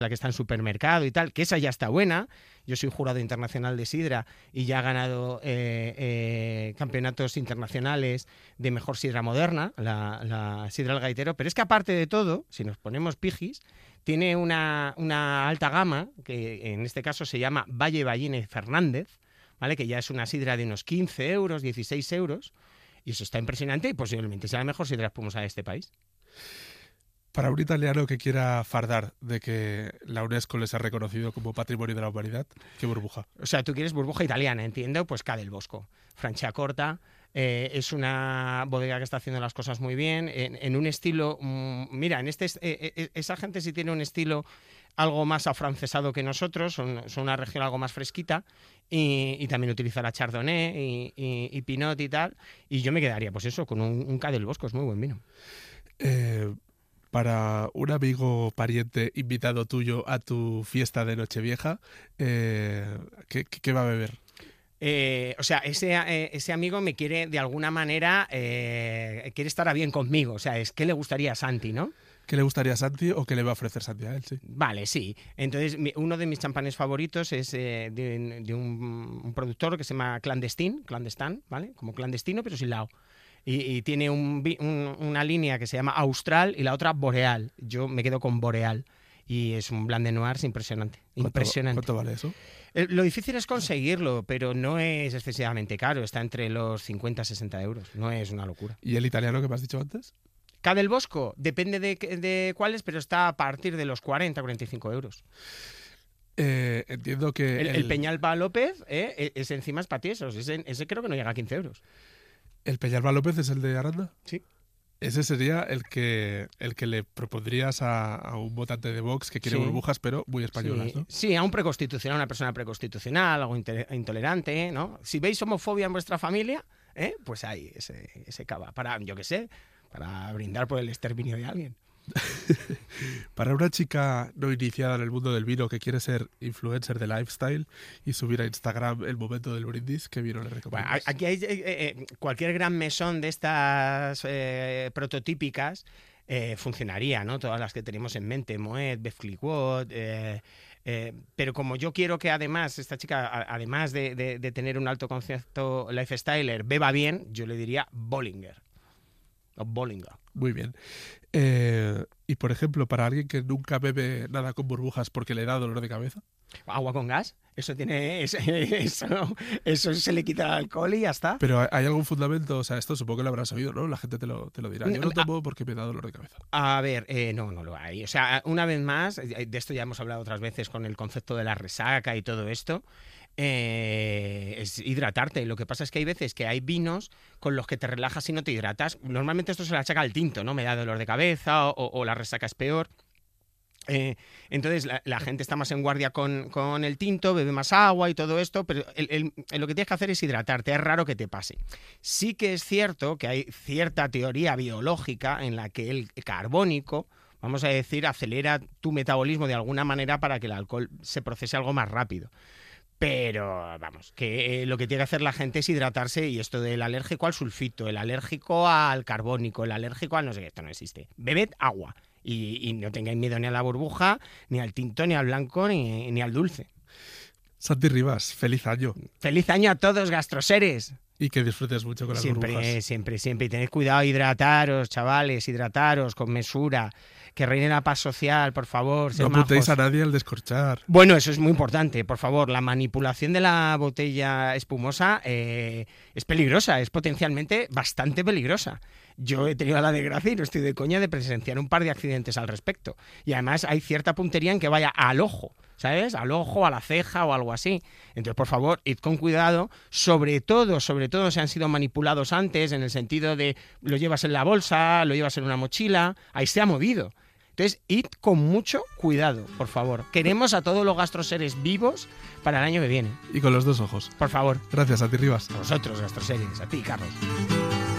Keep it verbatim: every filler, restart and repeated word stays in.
la que está en supermercado y tal, que esa ya está buena. Yo soy jurado internacional de sidra y ya he ganado eh, eh, campeonatos internacionales de mejor sidra moderna, la, la sidra El Gaitero. Pero es que aparte de todo, si nos ponemos pijis, tiene una, una alta gama, que en este caso se llama Valle Ballina Fernández, ¿vale? Que ya es una sidra de unos quince euros, dieciséis euros, y eso está impresionante y posiblemente sea la mejor sidra espumosa de este país. Para un italiano que quiera fardar de que la UNESCO les ha reconocido como Patrimonio de la Humanidad, ¿qué burbuja? O sea, tú quieres burbuja italiana, entiendo, pues Ca del Bosco. Franciacorta, eh, es una bodega que está haciendo las cosas muy bien, en, en un estilo... Mmm, mira, en este eh, eh, esa gente sí tiene un estilo algo más afrancesado que nosotros, son, son una región algo más fresquita, y, y también utiliza la Chardonnay y, y, y Pinot y tal, y yo me quedaría, pues eso, con un, un Ca del Bosco, es muy buen vino. Eh... Para un amigo, pariente, invitado tuyo a tu fiesta de Nochevieja, eh, ¿qué, qué va a beber? Eh, o sea, ese, eh, ese amigo me quiere, de alguna manera, eh, quiere estar a bien conmigo. O sea, es ¿qué le gustaría a Santi, no? ¿Qué le gustaría a Santi o qué le va a ofrecer Santi a él? Sí. Vale, sí. Entonces, mi, uno de mis champanes favoritos es eh, de, de un, un productor que se llama Clandestine, Clandestin, ¿vale? Como clandestino, pero sin lao. Y, y tiene un, un, una línea que se llama Austral y la otra Boreal. Yo me quedo con Boreal. Y es un Blanc de Noirs impresionante. Impresionante. ¿Cuánto, ¿Cuánto vale eso? Eh, lo difícil es conseguirlo, pero no es excesivamente caro. Está entre los cincuenta a sesenta euros. No es una locura. ¿Y el italiano que me has dicho antes? Ca del Bosco, depende de, de cuáles, pero está a partir de los cuarenta a cuarenta y cinco euros. Eh, entiendo que... El, el... el Peñalba López, eh, ese encima es patiesos. Ese, ese creo que no llega a quince euros. ¿El Peñalba López es el de Aranda? Sí. Ese sería el que el que le propondrías a, a un votante de Vox que quiere sí. burbujas, pero muy españolas, sí. ¿no? Sí, a un preconstitucional, a una persona preconstitucional, algo intolerante, ¿no? Si veis homofobia en vuestra familia, ¿eh? Pues ahí, ese, ese cava. Para, yo qué sé, para brindar por el exterminio de alguien. Para una chica no iniciada en el mundo del vino que quiere ser influencer de lifestyle y subir a Instagram el momento del brindis, ¿qué vino le recomiendas? Bueno, aquí hay eh, eh, cualquier gran mesón de estas eh, prototípicas eh, funcionaría, ¿no? Todas las que tenemos en mente, Moet, Veuve Clicquot, eh, eh, pero como yo quiero que además esta chica, a, además de, de, de tener un alto concepto lifestyler, beba bien, yo le diría Bollinger o Bollinger. Muy bien. Eh, y por ejemplo, para alguien que nunca bebe nada con burbujas porque le da dolor de cabeza. Agua con gas, eso tiene eso, eso, eso se le quita el alcohol y ya está. Pero ¿hay algún fundamento? O sea, esto supongo que lo habrás oído, ¿no? La gente te lo, te lo dirá. Yo no tomo porque me da dolor de cabeza. A ver, eh, no, no lo hay. O sea, una vez más, de esto ya hemos hablado otras veces con el concepto de la resaca y todo esto. Eh, es hidratarte. Lo que pasa es que hay veces que hay vinos con los que te relajas y no te hidratas. Normalmente esto se le achaca al tinto, ¿no? Me da dolor de cabeza o, o la resaca es peor. Eh, entonces la, la gente está más en guardia con, con el tinto, bebe más agua y todo esto, pero el, el, el, lo que tienes que hacer es hidratarte. Es raro que te pase. Sí que es cierto que hay cierta teoría biológica en la que el carbónico, vamos a decir, acelera tu metabolismo de alguna manera para que el alcohol se procese algo más rápido. Pero, vamos, que eh, lo que tiene que hacer la gente es hidratarse, y esto del alérgico al sulfito, el alérgico al carbónico, el alérgico al no sé qué, esto no existe. Bebed agua y, y no tengáis miedo ni a la burbuja, ni al tinto, ni al blanco, ni, ni al dulce. Santi Rivas, feliz año. Feliz año a todos, gastroseres. Y que disfrutes mucho con las siempre, burbujas. Siempre, siempre. Y tened cuidado, hidrataros, chavales, hidrataros con mesura. Que reine la paz social, por favor. No apuntéis a nadie al descorchar. Bueno, eso es muy importante, por favor. La manipulación de la botella espumosa eh, es peligrosa, es potencialmente bastante peligrosa. Yo he tenido la desgracia, y no estoy de coña, de presenciar un par de accidentes al respecto. Y además hay cierta puntería en que vaya al ojo, ¿sabes? Al ojo, a la ceja o algo así. Entonces, por favor, id con cuidado. Sobre todo, sobre todo, si han sido manipulados antes, en el sentido de lo llevas en la bolsa, lo llevas en una mochila, ahí se ha movido. Entonces, id con mucho cuidado, por favor. Queremos a todos los gastroseres vivos para el año que viene. Y con los dos ojos. Por favor. Gracias, Santi Rivas. A vosotros, gastroseres. A ti, Carlos.